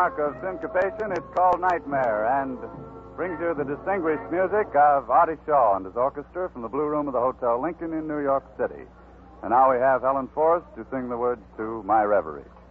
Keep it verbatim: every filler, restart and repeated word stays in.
mark of syncopation, it's called Nightmare, and brings you the distinguished music of Artie Shaw and his orchestra from the Blue Room of the Hotel Lincoln in New York City. And now we have Helen Forrest to sing the words to My Reverie.